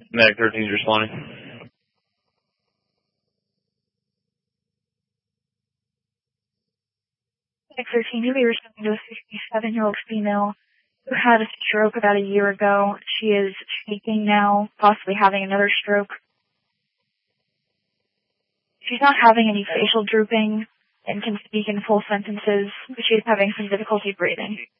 Medic 13 is responding. Medic 13, you'll be responding to a 57-year-old female who had a stroke about a year ago. She is shaking now, possibly having another stroke. She's not having any facial drooping and can speak in full sentences, but she is having some difficulty breathing.